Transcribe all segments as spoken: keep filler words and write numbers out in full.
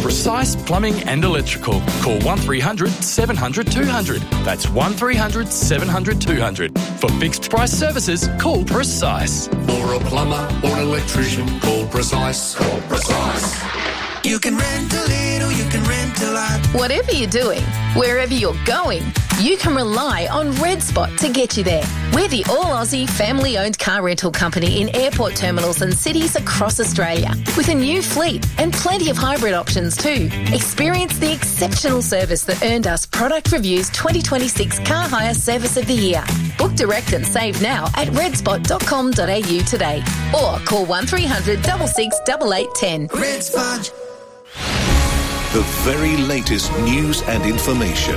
Precise Plumbing and Electrical. Call one three hundred seven hundred two hundred. That's one three hundred seven hundred two hundred. For fixed price services, call Precise. For a plumber or an electrician, call Precise. Call Precise. You can rent a little, you can rent a lot. Whatever you're doing, wherever you're going, you can rely on Red Spot to get you there. We're the all-Aussie family-owned car rental company in airport terminals and cities across Australia, with a new fleet and plenty of hybrid options too. Experience the exceptional service that earned us Product Review's twenty twenty-six Car Hire Service of the Year. Book direct and save now at red spot dot com dot a u today, or call one three hundred six six eight eight one zero. Red Spot. The very latest news and information.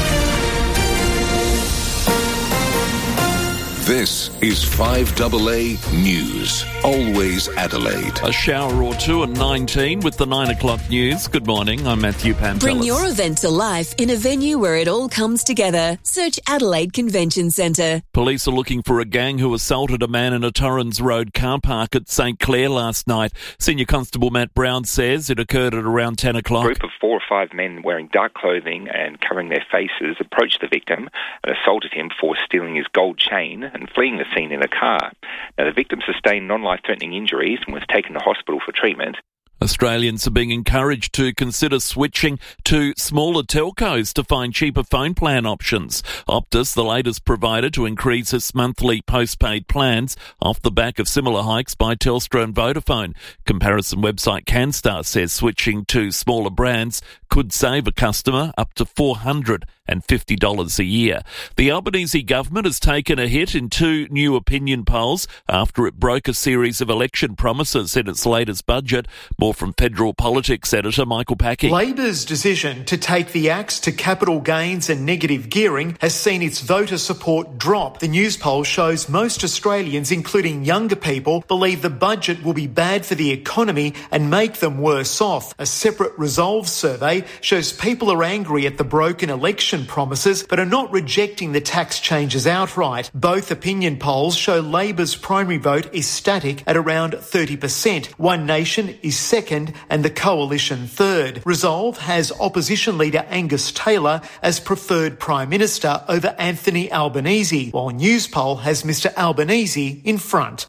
This is five A A News. Always Adelaide. A shower or two at nineteen with the nine o'clock news. Good morning, I'm Matthew Pantelis. Bring your event to life in a venue where it all comes together. Search Adelaide Convention Centre. Police are looking for a gang who assaulted a man in a Torrens Road car park at St Clair last night. Senior Constable Matt Brown says it occurred at around ten o'clock. A group of four or five men wearing dark clothing and covering their faces approached the victim and assaulted him for stealing his gold chain and fleeing the scene in a car. Now, the victim sustained non-life-threatening injuries and was taken to hospital for treatment. Australians are being encouraged to consider switching to smaller telcos to find cheaper phone plan options. Optus, the latest provider to increase its monthly postpaid plans off the back of similar hikes by Telstra and Vodafone. Comparison website CanStar says switching to smaller brands could save a customer up to four hundred fifty dollars a year. The Albanese government has taken a hit in two new opinion polls after it broke a series of election promises in its latest budget. More from federal politics editor Michael Packy. Labor's decision to take the axe to capital gains and negative gearing has seen its voter support drop. The news poll shows most Australians, including younger people, believe the budget will be bad for the economy and make them worse off. A separate Resolve survey shows people are angry at the broken election promises but are not rejecting the tax changes outright. Both opinion polls show Labor's primary vote is static at around thirty percent. One Nation is second and the Coalition third. Resolve has opposition leader Angus Taylor as preferred Prime Minister over Anthony Albanese, while Newspoll has Mister Albanese in front.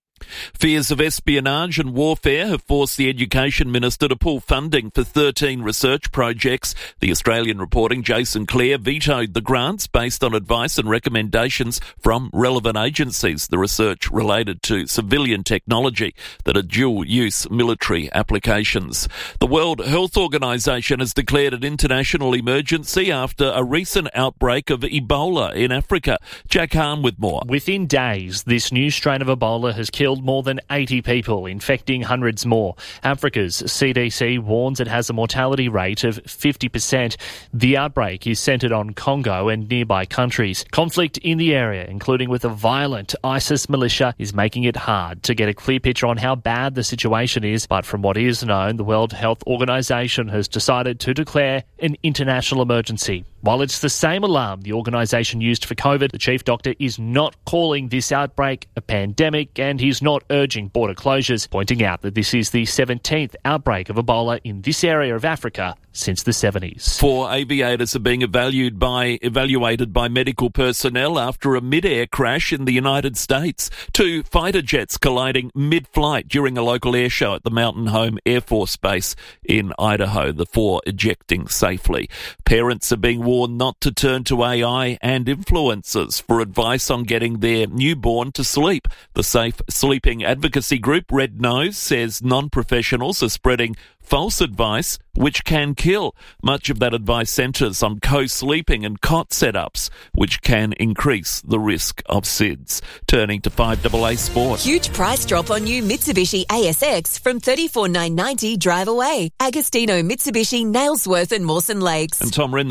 Fears of espionage and warfare have forced the Education Minister to pull funding for thirteen research projects. The Australian reporting Jason Clare vetoed the grants based on advice and recommendations from relevant agencies. The research related to civilian technology that are dual-use military applications. The World Health Organization has declared an international emergency after a recent outbreak of Ebola in Africa. Jack Hahn with more. Within days, this new strain of Ebola has killed more than eighty people, infecting hundreds more. Africa's C D C warns it has a mortality rate of fifty percent. The outbreak is centred on Congo and nearby countries. Conflict in the area, including with a violent ISIS militia, is making it hard to get a clear picture on how bad the situation is. But from what is known, the World Health Organization has decided to declare an international emergency. While it's the same alarm the organisation used for COVID, the chief doctor is not calling this outbreak a pandemic and he's not urging border closures, pointing out that this is the seventeenth outbreak of Ebola in this area of Africa since the seventies. Four aviators are being evaluated by, evaluated by medical personnel after a mid-air crash in the United States. Two fighter jets colliding mid-flight during a local air show at the Mountain Home Air Force Base in Idaho, the four ejecting safely. Parents are being warned not to turn to A I and influencers for advice on getting their newborn to sleep. The Safe Sleeping Advocacy Group Red Nose says non-professionals are spreading false advice which can kill. Much of that advice centres on co-sleeping and cot setups, which can increase the risk of S I D S. Turning to five A A Sport. Huge price drop on new Mitsubishi A S X from thirty-four thousand nine hundred ninety dollars drive away. Agostino Mitsubishi, Nailsworth and Mawson Lakes. And Tom Wren, the Power Home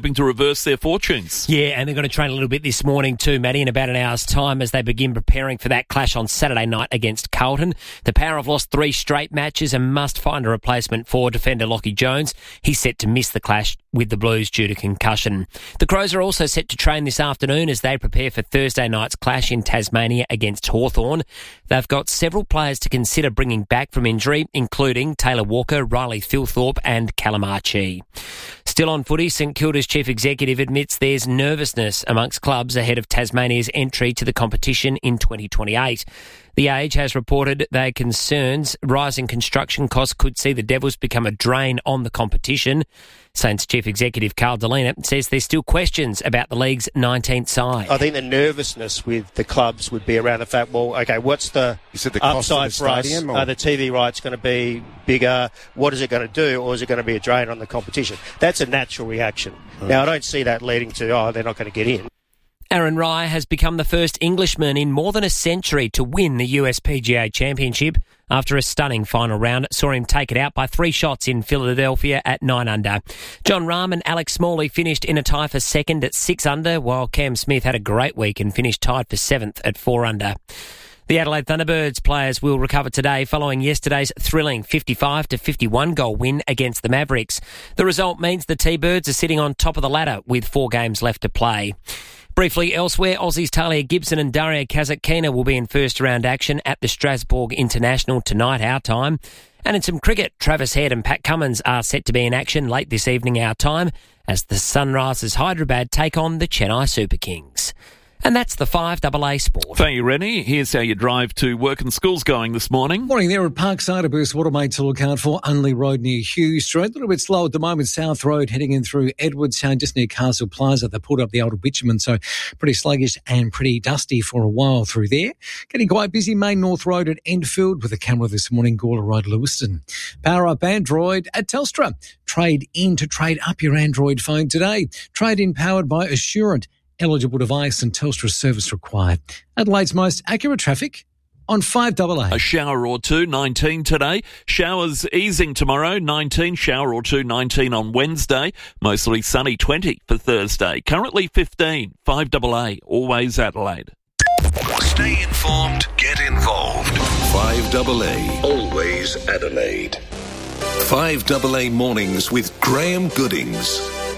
hoping to reverse their fortunes. Yeah, and they're going to train a little bit this morning too, Matty, in about an hour's time as they begin preparing for that clash on Saturday night against Carlton. The Power have lost three straight matches and must find a replacement for defender Lockie Jones. He's set to miss the clash with the Blues due to concussion. The Crows are also set to train this afternoon as they prepare for Thursday night's clash in Tasmania against Hawthorn. They've got several players to consider bringing back from injury, including Taylor Walker, Riley Thilthorpe and Callum Archie. Still on footy, St Kilda's chief executive admits there's nervousness amongst clubs ahead of Tasmania's entry to the competition in twenty twenty-eight. The Age has reported their concerns rising construction costs could see the Devils become a drain on the competition. Saints chief executive Carl Delena says there's still questions about the league's nineteenth side. I think the nervousness with the clubs would be around the fact, well, okay, what's the, the upside for us? Are the T V rights going to be bigger? What is it going to do? Or is it going to be a drain on the competition? That's a natural reaction. Mm. Now, I don't see that leading to, oh, they're not going to get in. Aaron Rai has become the first Englishman in more than a century to win the U S P G A Championship after a stunning final round saw him take it out by three shots in Philadelphia at nine under. John Rahm and Alex Smalley finished in a tie for second at six under, while Cam Smith had a great week and finished tied for seventh at four under. The Adelaide Thunderbirds players will recover today following yesterday's thrilling fifty-five to fifty-one goal win against the Mavericks. The result means the T-Birds are sitting on top of the ladder with four games left to play. Briefly elsewhere, Aussies Talia Gibson and Daria Kazatkina will be in first-round action at the Strasbourg International tonight, our time. And in some cricket, Travis Head and Pat Cummins are set to be in action late this evening, our time, as the Sunrisers Hyderabad take on the Chennai Super Kings. And that's the five double A Sport. Thank you, Rennie. Here's how your drive to work and school's going this morning. Morning there at Parkside. A burst water main to look out for. Unley Road near Hughes Street. A little bit slow at the moment. South Road heading in through Edwardstown, just near Castle Plaza. They pulled up the older bitumen, so pretty sluggish and pretty dusty for a while through there. Getting quite busy. Main North Road at Enfield with a camera this morning. Gawler Road, Lewiston. Power up Android at Telstra. Trade in to trade up your Android phone today. Trade in powered by Assurant. Eligible device and Telstra service required. Adelaide's most accurate traffic on five double A. A shower or two, nineteen today. Showers easing tomorrow, nineteen. Shower or two, nineteen on Wednesday. Mostly sunny, twenty for Thursday. Currently fifteen. five double A, always Adelaide. Stay informed, get involved. five double A, always Adelaide. five double A mornings with Graham Goodings.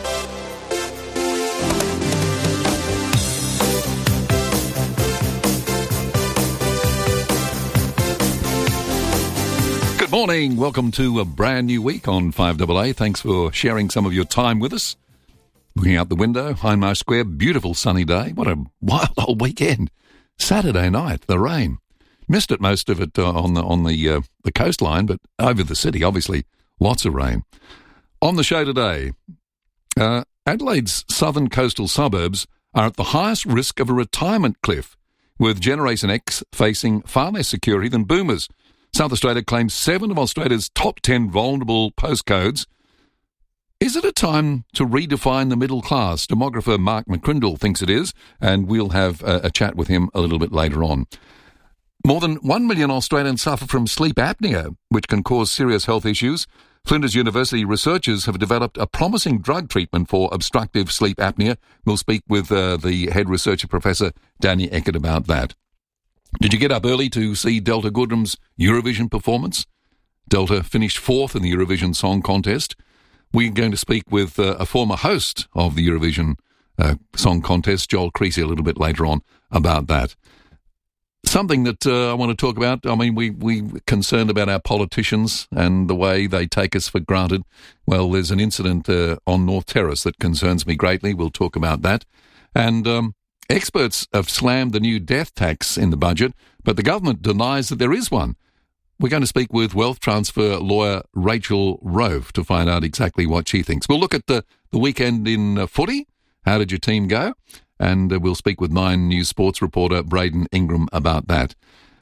Good morning. Welcome to a brand new week on five double A. Thanks for sharing some of your time with us. Looking out the window, Hindmarsh Square, beautiful sunny day. What a wild old weekend. Saturday night, the rain. Missed it, most of it uh, on the on the uh, the coastline, but over the city, obviously, lots of rain. On the show today, uh, Adelaide's southern coastal suburbs are at the highest risk of a retirement cliff, with Generation X facing far less security than boomers. South Australia claims seven of Australia's top ten vulnerable postcodes. Is it a time to redefine the middle class? Demographer Mark McCrindle thinks it is, and we'll have a, a chat with him a little bit later on. More than one million Australians suffer from sleep apnea, which can cause serious health issues. Flinders University researchers have developed a promising drug treatment for obstructive sleep apnea. We'll speak with uh, the head researcher, Professor Danny Eckert, about that. Did you get up early to see Delta Goodrem's Eurovision performance? Delta finished fourth in the Eurovision Song Contest. We're going to speak with uh, a former host of the Eurovision uh, Song Contest, Joel Creasy, a little bit later on about that. Something that uh, I want to talk about, I mean, we, we're concerned about our politicians and the way they take us for granted. Well, there's an incident uh, on North Terrace that concerns me greatly. We'll talk about that. And um, experts have slammed the new death tax in the budget, but the government denies that there is one. We're going to speak with wealth transfer lawyer Rachel Rove to find out exactly what she thinks. We'll look at the, the weekend in uh, footy. How did your team go? And uh, we'll speak with Nine News sports reporter Braden Ingram about that.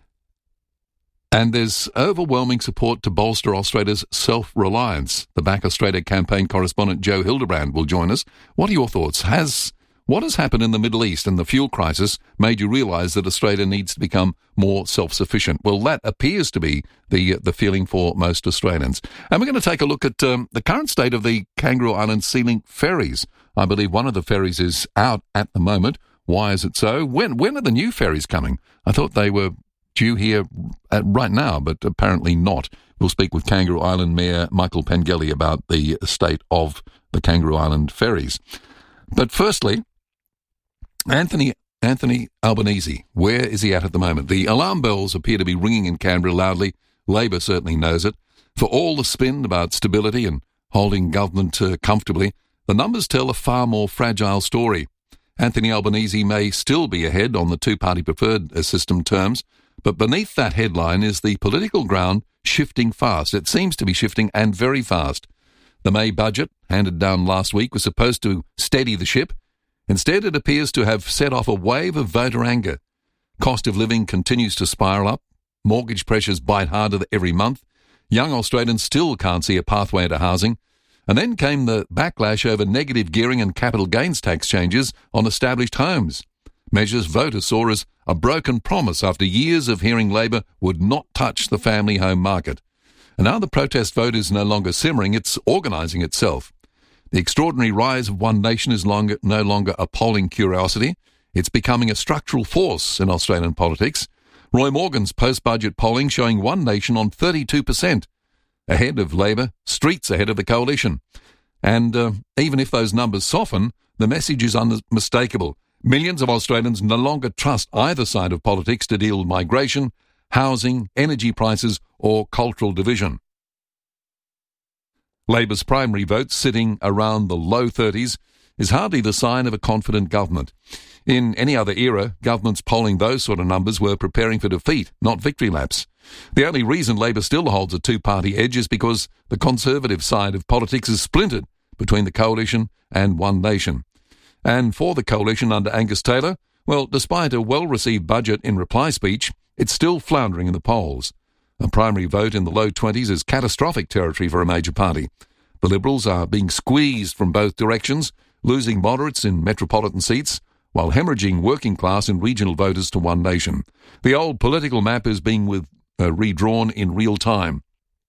And there's overwhelming support to bolster Australia's self-reliance. The Back Australia campaign correspondent Joe Hildebrand will join us. What are your thoughts? Has What has happened in the Middle East and the fuel crisis made you realise that Australia needs to become more self-sufficient? Well, that appears to be the the feeling for most Australians. And we're going to take a look at um, the current state of the Kangaroo Island Sea-Link ferries. I believe one of the ferries is out at the moment. Why is it so? When when are the new ferries coming? I thought they were due here at, right now, but apparently not. We'll speak with Kangaroo Island Mayor Michael Pengelly about the state of the Kangaroo Island ferries. But firstly, Anthony Anthony Albanese, where is he at at the moment? The alarm bells appear to be ringing in Canberra loudly. Labor certainly knows it. For all the spin about stability and holding government uh, comfortably, the numbers tell a far more fragile story. Anthony Albanese may still be ahead on the two-party preferred uh, system terms, but beneath that headline is the political ground shifting fast. It seems to be shifting, and very fast. The May budget, handed down last week, was supposed to steady the ship. Instead, it appears to have set off a wave of voter anger. Cost of living continues to spiral up. Mortgage pressures bite harder every month. Young Australians still can't see a pathway to housing. And then came the backlash over negative gearing and capital gains tax changes on established homes. Measures voters saw as a broken promise after years of hearing Labor would not touch the family home market. And now the protest vote is no longer simmering, it's organising itself. The extraordinary rise of One Nation is longer, no longer a polling curiosity. It's becoming a structural force in Australian politics. Roy Morgan's post-budget polling showing One Nation on thirty-two percent, ahead of Labor, streets ahead of the coalition. And uh, even if those numbers soften, the message is unmistakable. Millions of Australians no longer trust either side of politics to deal with migration, housing, energy prices or cultural division. Labor's primary vote, sitting around the low thirties, is hardly the sign of a confident government. In any other era, governments polling those sort of numbers were preparing for defeat, not victory laps. The only reason Labor still holds a two-party edge is because the Conservative side of politics is splintered between the Coalition and One Nation. And for the Coalition under Angus Taylor, well, despite a well-received budget in reply speech, it's still floundering in the polls. A primary vote in the low twenties is catastrophic territory for a major party. The Liberals are being squeezed from both directions, losing moderates in metropolitan seats, while hemorrhaging working class and regional voters to One Nation. The old political map is being with, uh, redrawn in real time.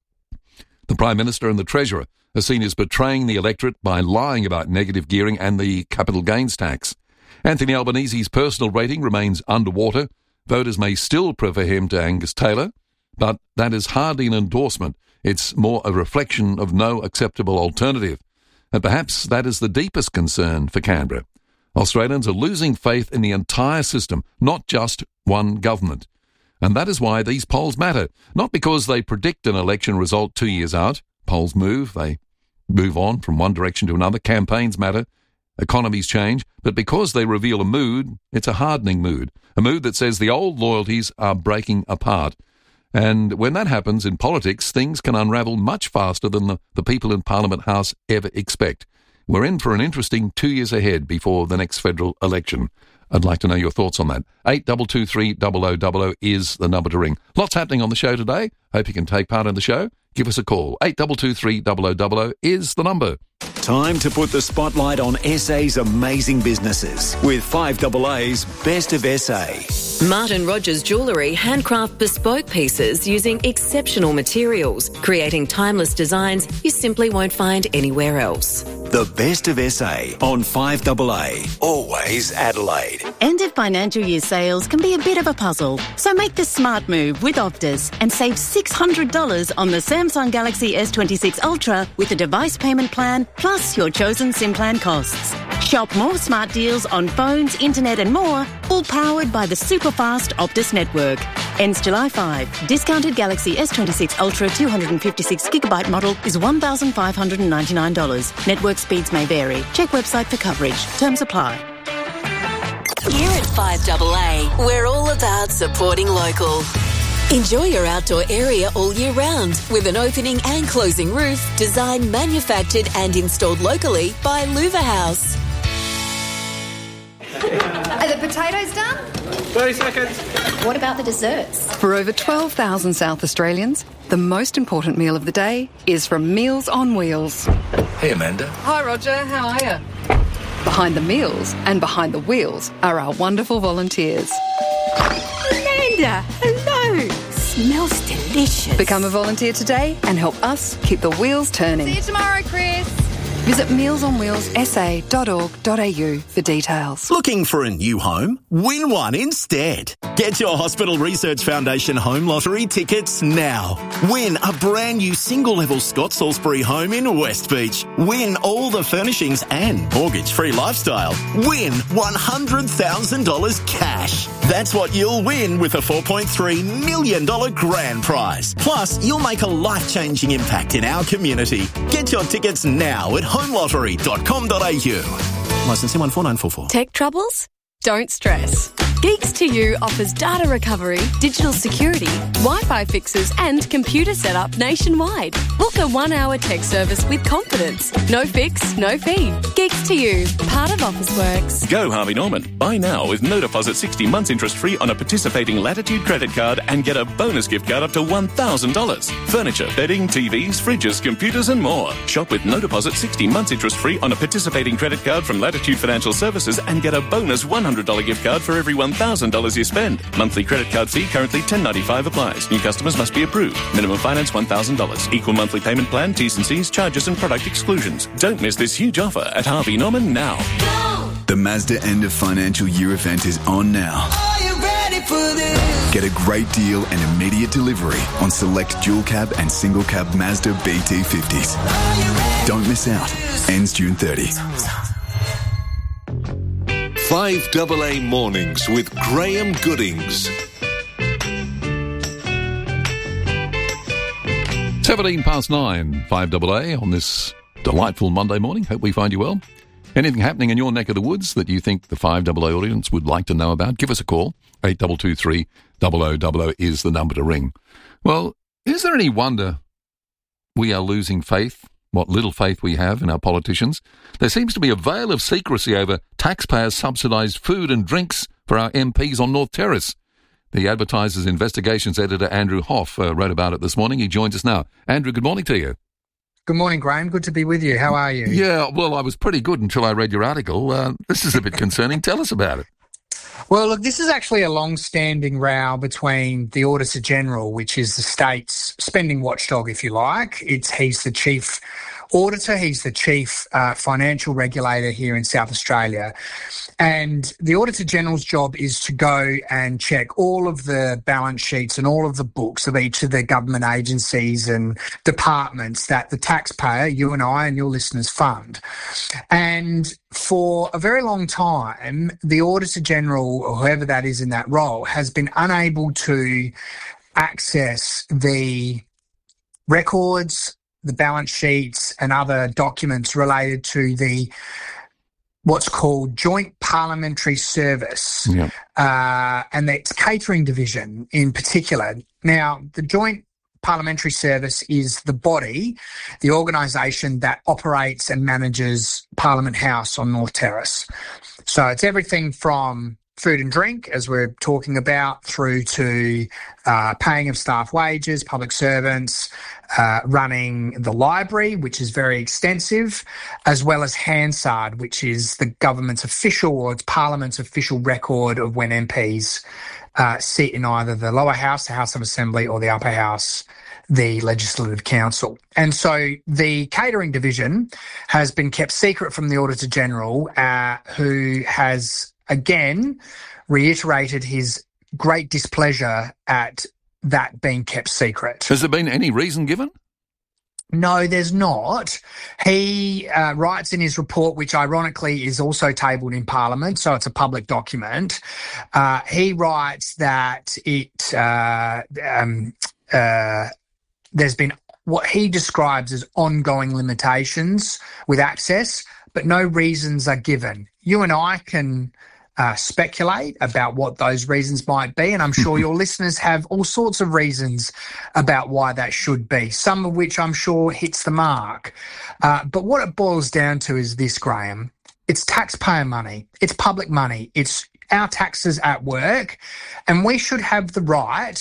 The Prime Minister and the Treasurer are seen as betraying the electorate by lying about negative gearing and the capital gains tax. Anthony Albanese's personal rating remains underwater. Voters may still prefer him to Angus Taylor, but that is hardly an endorsement. It's more a reflection of no acceptable alternative. And perhaps that is the deepest concern for Canberra. Australians are losing faith in the entire system, not just one government. And that is why these polls matter, not because they predict an election result two years out. Polls move, they move on from one direction to another. Campaigns matter, economies change, but because they reveal a mood, it's a hardening mood, a mood that says the old loyalties are breaking apart. And when that happens in politics, things can unravel much faster than the, the people in Parliament House ever expect. We're in for an interesting two years ahead before the next federal election. I'd like to know your thoughts on that. eight two two three zero zero zero zero is the number to ring. Lots happening on the show today. Hope you can take part in the show. Give us a call. eight two two three zero zero zero zero is the number. Time to put the spotlight on S A's amazing businesses with five A A's Best of S A. Martin Rogers Jewellery handcraft bespoke pieces using exceptional materials, creating timeless designs you simply won't find anywhere else. The Best of S A on five A A, always Adelaide. End of financial year sales can be a bit of a puzzle, so make the smart move with Optus and save six hundred dollars on the Samsung Galaxy S twenty-six Ultra with a device payment plan plus your chosen SIM plan costs. Shop more smart deals on phones, internet and more, all powered by the super fast Optus network. Ends July fifth. Discounted Galaxy S twenty-six Ultra two hundred fifty-six gigabyte model is one thousand five hundred ninety-nine dollars. Network speeds may vary. Check website for coverage. Terms apply. Here at five A A, we're all about supporting local. Enjoy your outdoor area all year round with an opening and closing roof designed, manufactured and installed locally by Louver House. Are the potatoes done? thirty seconds. What about the desserts? For over twelve thousand South Australians, the most important meal of the day is from Meals on Wheels. Hey, Amanda. Hi, Roger. How are you? Behind the meals and behind the wheels are our wonderful volunteers. Amanda, hello. Smells delicious. Become a volunteer today and help us keep the wheels turning. See you tomorrow, Chris. Visit meals on wheels s a dot org dot a u for details. Looking for a new home? Win one instead. Get your Hospital Research Foundation Home Lottery tickets now. Win a brand new single-level Scott Salisbury home in West Beach. Win all the furnishings and mortgage-free lifestyle. Win one hundred thousand dollars cash. That's what you'll win with a four point three million dollars grand prize. Plus, you'll make a life-changing impact in our community. Get your tickets now at home lottery dot com dot a u. Licensing one four nine four four. Tech troubles? Don't stress. Geeks to You offers data recovery, digital security, Wi-Fi fixes and computer setup nationwide. Book a one-hour tech service with confidence. No fix, no fee. Geeks to You, part of Officeworks. Go Harvey Norman. Buy now with no deposit sixty months interest free on a participating Latitude credit card and get a bonus gift card up to one thousand dollars. Furniture, bedding, T Vs, fridges, computers and more. Shop with no deposit sixty months interest free on a participating credit card from Latitude Financial Services and get a bonus one hundred dollars gift card for every one thousand dollars you spend. Monthly credit card fee currently ten dollars ninety-five applies. New customers must be approved. Minimum finance one thousand dollars. Equal monthly payment plan, T's and C's, charges and product exclusions. Don't miss this huge offer at Harvey Norman now. The Mazda end of financial year event is on now. Are you ready for this? Get a great deal and immediate delivery on select dual cab and single cab Mazda B T fifties. Don't miss out. Ends June thirtieth. five double A Mornings with Graham Goodings. seventeen past nine, five double A on this delightful Monday morning. Hope we find you well. Anything happening in your neck of the woods that you think the five double A audience would like to know about, give us a call. eight two two three, double oh double oh is the number to ring. Well, is there any wonder we are losing faith, what little faith we have in our politicians? There seems to be a veil of secrecy over taxpayer-subsidised food and drinks for our M Ps on North Terrace. The Advertiser's investigations editor, Andrew Hoff, uh, wrote about it this morning. He joins us now. Andrew, good morning to you. Good morning, Graham. Good to be with you. How are you? Yeah, well, I was pretty good until I read your article. Uh, this is a bit concerning. Tell us about it. Well, look, this is actually a long-standing row between the Auditor General, which is the state's spending watchdog, if you like. It's He's the chief auditor. He's the chief uh, financial regulator here in South Australia. And the Auditor General's job is to go and check all of the balance sheets and all of the books of each of the government agencies and departments that the taxpayer, you and I and your listeners, fund. And for a very long time, the Auditor General, or whoever that is in that role, has been unable to access the records, the balance sheets and other documents related to the what's called Joint Parliamentary Service, yeah. uh, and its catering division in particular. Now, the Joint Parliamentary Service is the body, the organisation that operates and manages Parliament House on North Terrace. So it's everything from food and drink, as we're talking about, through to uh, paying of staff wages, public servants, uh, running the library, which is very extensive, as well as Hansard, which is the government's official or it's Parliament's official record of when M Ps uh, sit in either the lower house, the House of Assembly, or the upper house, the Legislative Council. And so the catering division has been kept secret from the Auditor General, uh, who has again reiterated his great displeasure at that being kept secret. Has there been any reason given? No, there's not. He uh, writes in his report, which ironically is also tabled in Parliament, so it's a public document. Uh, he writes that it uh, um, uh, there's been what he describes as ongoing limitations with access, but no reasons are given. You and I can Uh, speculate about what those reasons might be, and I'm sure your listeners have all sorts of reasons about why that should be, some of which I'm sure hits the mark. Uh, but what it boils down to is this, Graham. It's taxpayer money. It's public money. It's our taxes at work, and we should have the right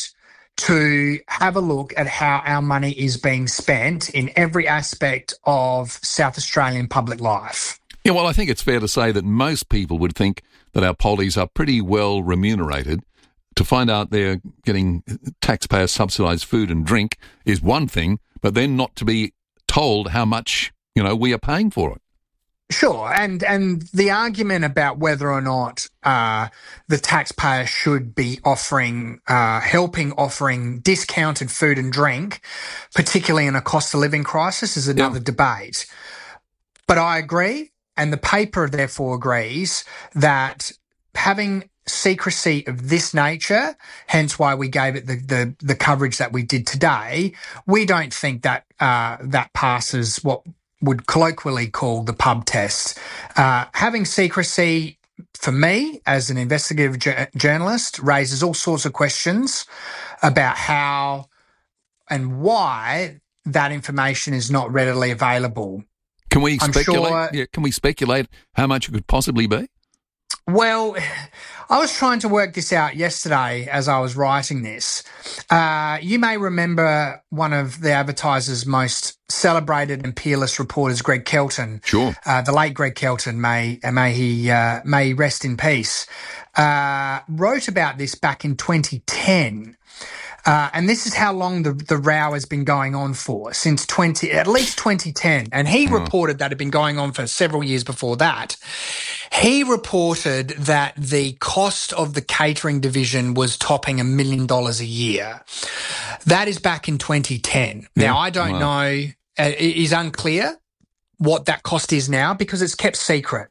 to have a look at how our money is being spent in every aspect of South Australian public life. Yeah, well, I think it's fair to say that most people would think that our polies are pretty well remunerated. To find out they're getting taxpayer subsidised food and drink is one thing, but then not to be told how much, you know, we are paying for it. Sure, and and the argument about whether or not uh, the taxpayer should be offering, uh, helping offering discounted food and drink, particularly in a cost of living crisis, is another yeah. debate. But I agree, and the paper therefore agrees that having secrecy of this nature, hence why we gave it the, the, the coverage that we did today, we don't think that uh, that passes what would colloquially call the pub test. Uh, having secrecy, for me, as an investigative ju- journalist, raises all sorts of questions about how and why that information is not readily available. Can we I'm speculate? Sure, yeah, can we speculate how much it could possibly be? Well, I was trying to work this out yesterday as I was writing this. Uh, you may remember one of the Advertiser's most celebrated and peerless reporters, Greg Kelton. Sure. Uh, the late Greg Kelton, may may he uh, may he rest in peace, uh, wrote about this back in twenty ten. Uh, and this is how long the, the row has been going on for, since twenty, at least twenty ten. And he oh. reported that it had been going on for several years before that. He reported that the cost of the catering division was topping a million dollars a year. That is back in twenty ten. Yeah. Now, I don't wow. know, uh, it is unclear what that cost is now because it's kept secret.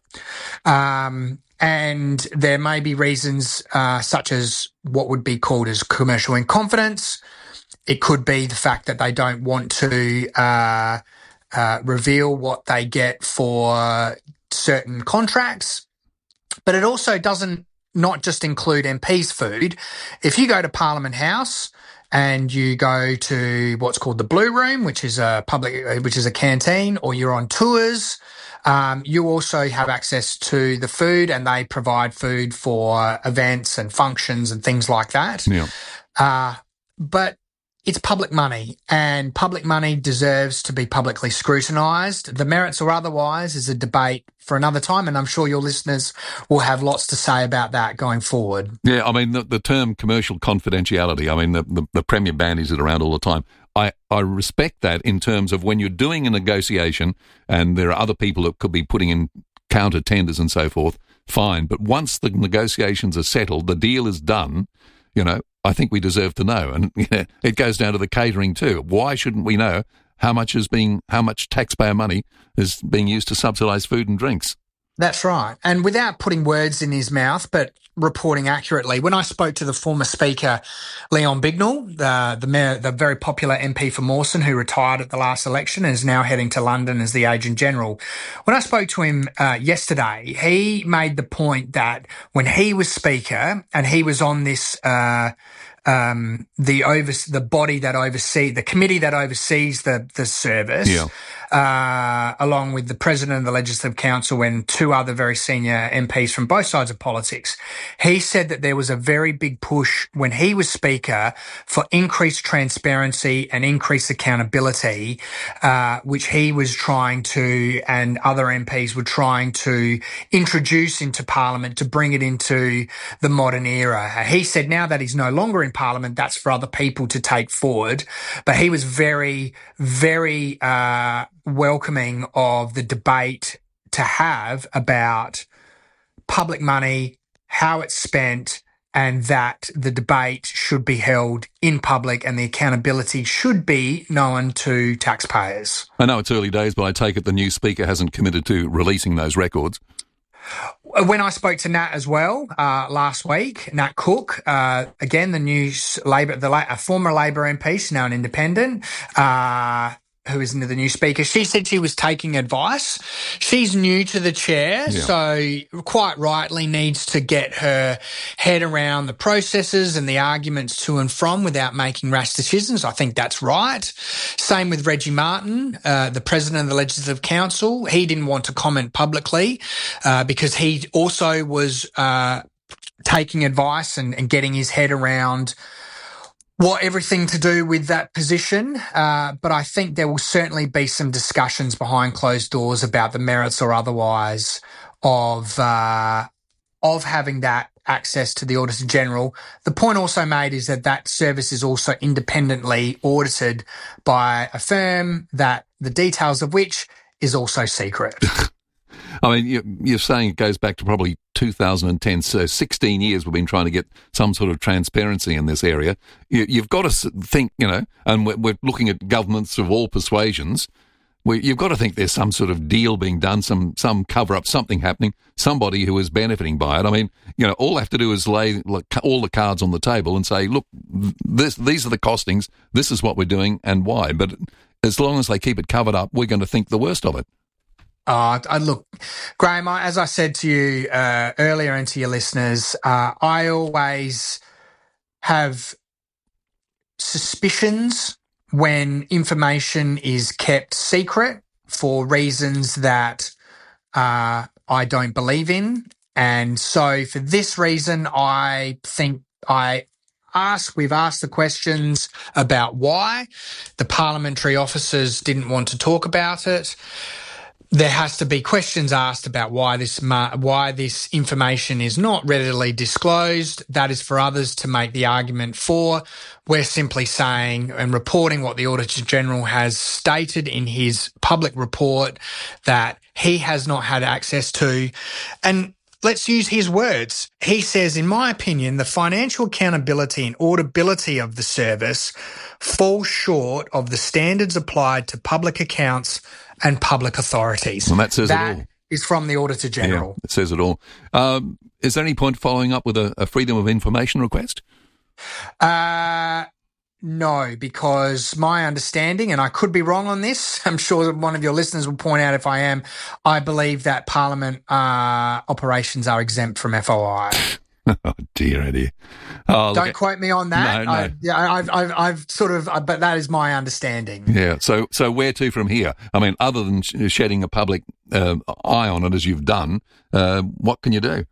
Um, And there may be reasons uh, such as what would be called as commercial in confidence. It could be the fact that they don't want to uh, uh, reveal what they get for certain contracts. But it also doesn't not just include M Ps' food. If you go to Parliament House and you go to what's called the Blue Room, which is a public, which is a canteen, or you're on tours, Um, you also have access to the food, and they provide food for events and functions and things like that. Yeah. Uh, but it's public money, and public money deserves to be publicly scrutinised. The merits or otherwise is a debate for another time, and I'm sure your listeners will have lots to say about that going forward. Yeah, I mean, the, the term commercial confidentiality, I mean, the, the, the Premier bandies it around all the time. I, I respect that in terms of when you're doing a negotiation and there are other people that could be putting in counter tenders and so forth, fine. But once the negotiations are settled, the deal is done, you know, I think we deserve to know. And you know, it goes down to the catering too. Why shouldn't we know how much is being, how much taxpayer money is being used to subsidise food and drinks? That's right. And without putting words in his mouth, but reporting accurately, when I spoke to the former Speaker, Leon Bignell, the, the, mayor, the very popular M P for Mawson, who retired at the last election and is now heading to London as the Agent General, when I spoke to him uh, yesterday, he made the point that when he was Speaker and he was on this uh um the over the body that oversees the committee that oversees the the service, yeah. uh along with the President of the Legislative Council and two other very senior M Ps from both sides of politics, he said that there was a very big push when he was Speaker for increased transparency and increased accountability, uh which he was trying to, and other M Ps were trying to introduce into Parliament to bring it into the modern era. He said now that he's no longer in Parliament, that's for other people to take forward. But he was very, very uh, welcoming of the debate to have about public money, how it's spent, and that the debate should be held in public and the accountability should be known to taxpayers. I know it's early days, but I take it the new Speaker hasn't committed to releasing those records. When I spoke to Nat as well uh, last week, Nat Cook, uh, again the new Labor, the a former Labor M P, she's now an independent, uh, who is the new Speaker. She said she was taking advice. She's new to the chair, yeah. so quite rightly needs to get her head around the processes and the arguments to and from without making rash decisions. I think that's right. Same with Reggie Martin, uh, the President of the Legislative Council. He didn't want to comment publicly uh, because he also was uh, taking advice and, and getting his head around what everything to do with that position, uh, but I think there will certainly be some discussions behind closed doors about the merits or otherwise of uh, of having that access to the Auditor General. The point also made is that that service is also independently audited by a firm that the details of which is also secret. I mean, you, you're saying it goes back to probably two thousand ten, so sixteen years we've been trying to get some sort of transparency in this area. You, you've got to think, you know, and we're, we're looking at governments of all persuasions, we, you've got to think there's some sort of deal being done, some some cover-up, something happening, somebody who is benefiting by it. I mean, you know, all I have to do is lay all the cards on the table and say, look, this, these are the costings, this is what we're doing and why. But as long as they keep it covered up, we're going to think the worst of it. Uh, I look, Graham, I, as I said to you uh, earlier and to your listeners, uh, I always have suspicions when information is kept secret for reasons that uh, I don't believe in. And so for this reason, I think I ask, we've asked the questions about why the parliamentary officers didn't want to talk about it. There has to be questions asked about why this why this information is not readily disclosed. That is for others to make the argument for. We're simply saying and reporting what the Auditor General has stated in his public report that he has not had access to. And let's use his words. He says, in my opinion, the financial accountability and auditability of the service falls short of the standards applied to public accounts and public authorities. And that says that it all. Is from the Auditor General. Yeah, it says it all. Um, is there any point following up with a, a freedom of information request? Uh, no, because my understanding, and I could be wrong on this, I'm sure that one of your listeners will point out if I am, I believe that Parliament uh, operations are exempt from F O I. Oh dear, oh dear. Oh, Don't look, quote me on that. No, no. I, yeah, I've, I've, I've sort of, but that is my understanding. Yeah. So, so where to from here? I mean, other than sh- shedding a public uh, eye on it as you've done, uh, what can you do?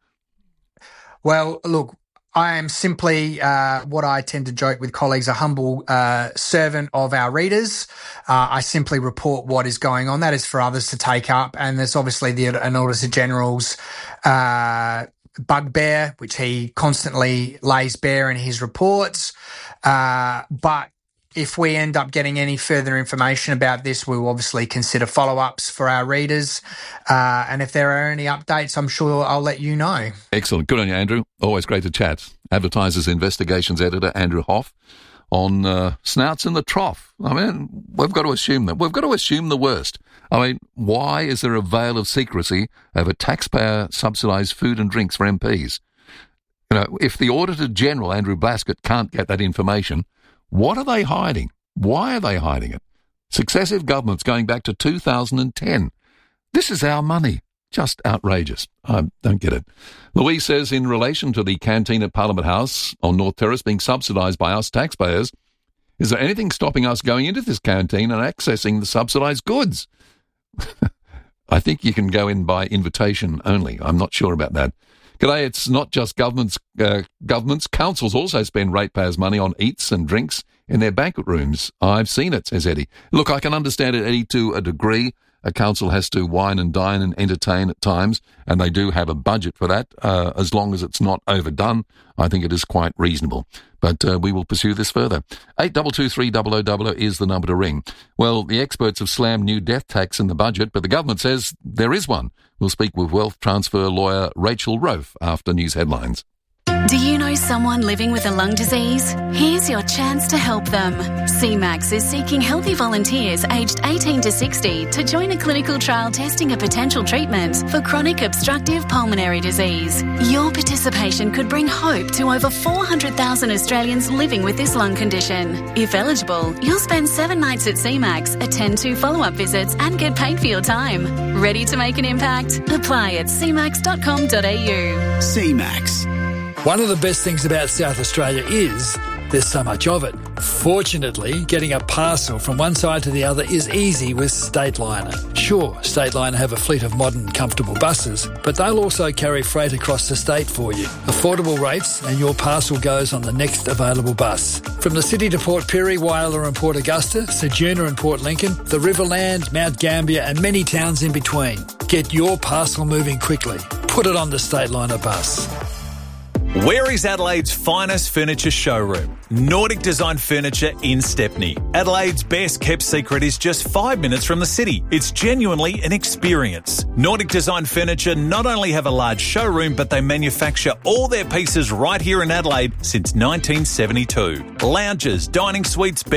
Well, look, I am simply uh, what I tend to joke with colleagues, a humble uh, servant of our readers. Uh, I simply report what is going on. That is for others to take up, and there's obviously the an Auditor General's Uh, bugbear, which he constantly lays bare in his reports. Uh, but if we end up getting any further information about this, we will obviously consider follow-ups for our readers. Uh, and if there are any updates, I'm sure I'll let you know. Excellent. Good on you, Andrew. Always great to chat. Advertisers Investigations Editor Andrew Hoff on uh, snouts in the trough. I mean, we've got to assume that. We've got to assume the worst. I mean, why is there a veil of secrecy over taxpayer-subsidised food and drinks for M Ps? You know, if the Auditor General, Andrew Blaskett, can't get that information, what are they hiding? Why are they hiding it? Successive governments going back to two thousand ten. This is our money. Just outrageous. I don't get it. Louise says, in relation to the canteen at Parliament House on North Terrace being subsidised by us taxpayers, is there anything stopping us going into this canteen and accessing the subsidised goods? I think you can go in by invitation only. I'm not sure about that. G'day, it's not just governments. Uh, governments, councils also spend ratepayers' money on eats and drinks in their banquet rooms. I've seen it, says Eddie. Look, I can understand it, Eddie, to a degree. A council has to wine and dine and entertain at times, and they do have a budget for that. Uh, as long as it's not overdone, I think it is quite reasonable. But uh, we will pursue this further. eight two two three double oh double oh is the number to ring. Well, the experts have slammed new death tax in the budget, but the government says there is one. We'll speak with wealth transfer lawyer Rachel Rofe after news headlines. Do you know someone living with a lung disease? Here's your chance to help them. C MAX is seeking healthy volunteers aged eighteen to sixty to join a clinical trial testing a potential treatment for chronic obstructive pulmonary disease. Your participation could bring hope to over four hundred thousand Australians living with this lung condition. If eligible, you'll spend seven nights at C MAX, attend two follow-up visits and get paid for your time. Ready to make an impact? Apply at c max dot com dot a u. C MAX. One of the best things about South Australia is there's so much of it. Fortunately, getting a parcel from one side to the other is easy with Stateliner. Sure, Stateliner have a fleet of modern, comfortable buses, but they'll also carry freight across the state for you. Affordable rates, and your parcel goes on the next available bus. From the city to Port Pirie, Whyalla and Port Augusta, Ceduna and Port Lincoln, the Riverland, Mount Gambier and many towns in between. Get your parcel moving quickly. Put it on the Stateliner bus. Where is Adelaide's finest furniture showroom? Nordic Design Furniture in Stepney. Adelaide's best kept secret is just five minutes from the city. It's genuinely an experience. Nordic Design Furniture not only have a large showroom, but they manufacture all their pieces right here in Adelaide since nineteen seventy-two. Lounges, dining suites, beds,